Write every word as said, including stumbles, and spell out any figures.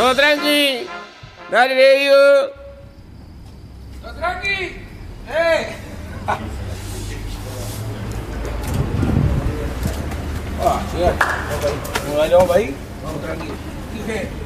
Tô tranqui. Dari dia. Tô tranqui. Eh. Ah, siap. Mulai jauh baik. Tô tranqui.